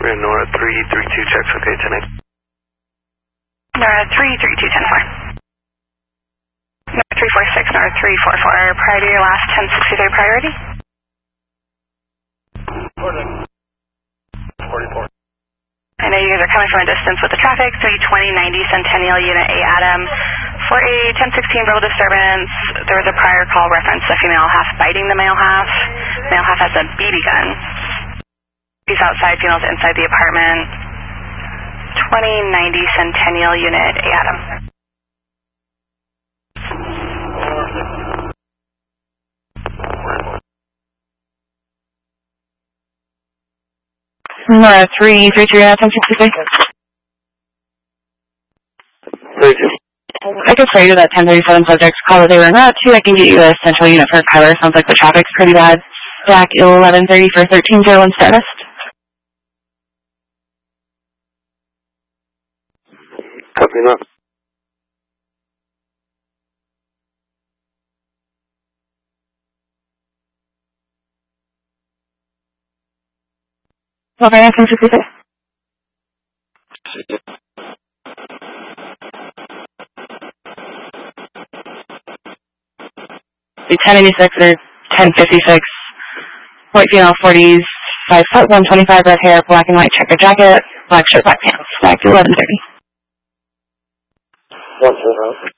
Nora 332, checks okay, 10-8. Nora 332, 10-4. Nora 346, Nora 344, prior to your last 1063 priority. 44. I know you guys are coming from a distance with the traffic, 32090 Centennial Unit 8 Adam. For a 1016 verbal disturbance, there was a prior call reference the female half biting the male half. Male half has a BB gun. He's outside, female's inside the apartment. 2090 Centennial Unit 8 Adam. Nora 332, 1063. I could tell you that 1037 subjects call that they were not to. I can get you a central unit for Kyler. Sounds like the traffic's pretty bad. Back 1130 for 1301 Stardust. Copy that. Okay, 1063. The 1086 or 1056, white female, 40s, 5 foot, 125, red hair, black and white checker jacket, black shirt, black pants, back to 1130.